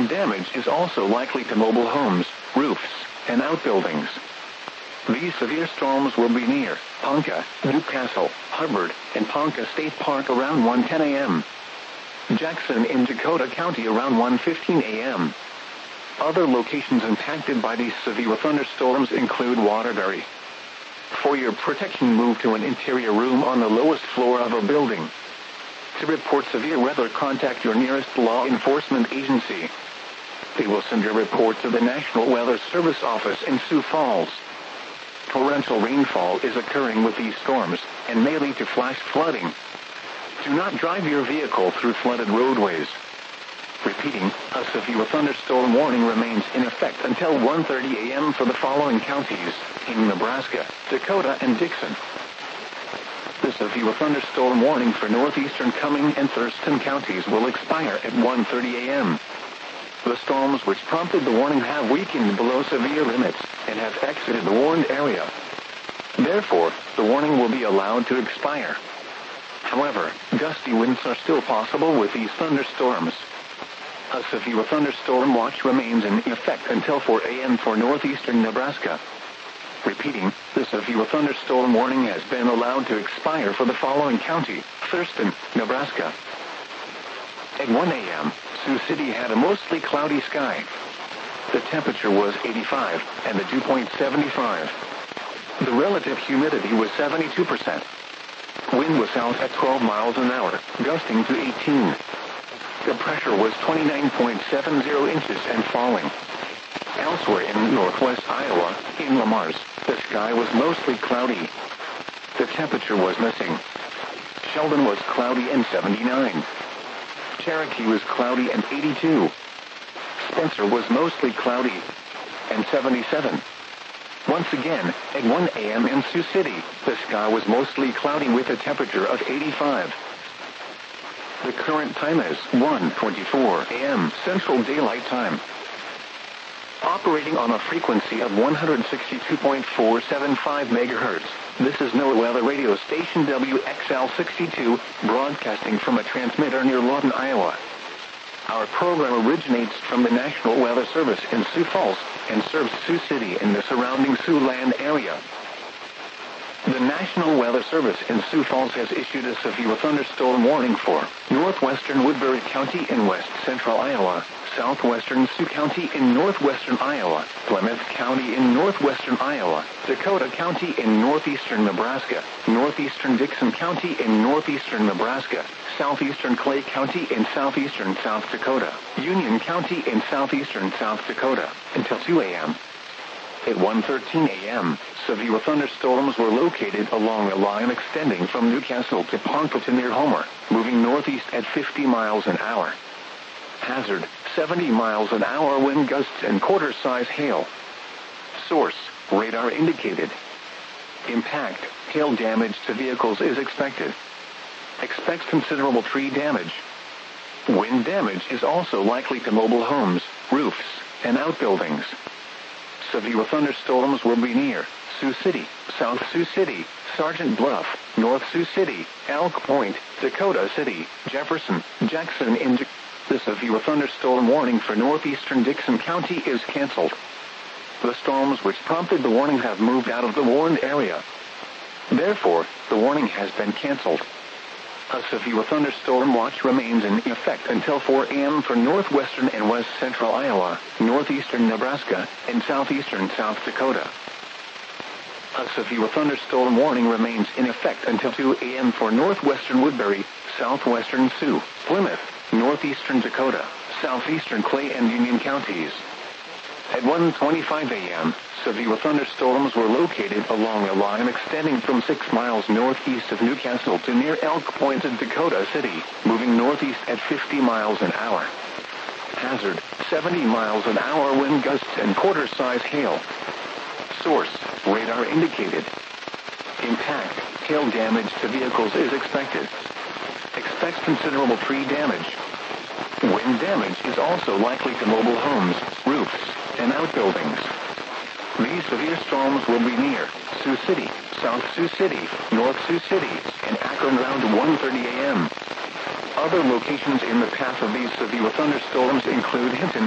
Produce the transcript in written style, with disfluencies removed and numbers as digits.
damage is also likely to mobile homes, roofs, and outbuildings. These severe storms will be near Ponca, Newcastle, Hubbard, and Ponca State Park around 1:10 a.m. Jackson in Dakota County around 1:15 a.m. Other locations impacted by these severe thunderstorms include Waterbury. For your protection, move to an interior room on the lowest floor of a building. To report severe weather, contact your nearest law enforcement agency. They will send your report to the National Weather Service office in Sioux Falls. Torrential rainfall is occurring with these storms and may lead to flash flooding. Do not drive your vehicle through flooded roadways. Repeating, a severe thunderstorm warning remains in effect until 1:30 a.m. for the following counties in Nebraska, Dakota, and Dixon. The severe thunderstorm warning for northeastern Cumming and Thurston counties will expire at 1:30 a.m. The storms which prompted the warning have weakened below severe limits and have exited the warned area. Therefore, the warning will be allowed to expire. However, gusty winds are still possible with these thunderstorms. A severe thunderstorm watch remains in effect until 4 a.m. for northeastern Nebraska. Repeating, the severe thunderstorm warning has been allowed to expire for the following county, Thurston, Nebraska. At 1 a.m., Sioux City had a mostly cloudy sky. The temperature was 85, and the dew point 75. The relative humidity was 72%. Wind was south at 12 miles an hour, gusting to 18. The pressure was 29.70 inches and falling. Elsewhere in northwest Iowa, in Lamars, the sky was mostly cloudy. The temperature was missing. Sheldon was cloudy and 79. Cherokee was cloudy and 82. Spencer was mostly cloudy and 77. Once again, at 1 a.m. in Sioux City, the sky was mostly cloudy with a temperature of 85. The current time is 1:24 a.m. Central Daylight Time. Operating on a frequency of 162.475 MHz, this is NOAA Weather Radio Station WXL62, broadcasting from a transmitter near Lawton, Iowa. Our program originates from the National Weather Service in Sioux Falls and serves Sioux City and the surrounding Siouxland area. The National Weather Service in Sioux Falls has issued a severe thunderstorm warning for northwestern Woodbury County in west central Iowa, southwestern Sioux County in northwestern Iowa, Plymouth County in northwestern Iowa, Dakota County in northeastern Nebraska, northeastern Dixon County in northeastern Nebraska, southeastern Clay County in southeastern South Dakota, Union County in southeastern South Dakota, until 2 a.m. At 1:13 a.m., severe thunderstorms were located along a line extending from Newcastle to Ponca to near Homer, moving northeast at 50 miles an hour. Hazard, 70 miles an hour wind gusts and quarter-size hail. Source, radar indicated. Impact, hail damage to vehicles is expected. Expects considerable tree damage. Wind damage is also likely to mobile homes, roofs, and outbuildings. Severe thunderstorms will be near Sioux City, South Sioux City, Sergeant Bluff, North Sioux City, Elk Point, Dakota City, Jefferson, Jackson. The severe thunderstorm warning for northeastern Dixon County is canceled. The storms which prompted the warning have moved out of the warned area. Therefore, the warning has been canceled. A severe thunderstorm watch remains in effect until 4 a.m. for northwestern and west central Iowa, northeastern Nebraska, and southeastern South Dakota. A severe thunderstorm warning remains in effect until 2 a.m. for northwestern Woodbury, southwestern Sioux, Plymouth, northeastern Dakota, southeastern Clay and Union counties. At 1:25 a.m., severe thunderstorms were located along a line extending from 6 miles northeast of Newcastle to near Elk Point in Dakota City, moving northeast at 50 miles an hour. Hazard, 70 miles an hour wind gusts and quarter-size hail. Source, radar indicated. Impact, hail damage to vehicles is expected. Expects considerable tree damage. Wind damage is also likely to mobile homes, roofs, and outbuildings. These severe storms will be near Sioux City, South Sioux City, North Sioux City, and Akron around 1:30 a.m. Other locations in the path of these severe thunderstorms include Hinton,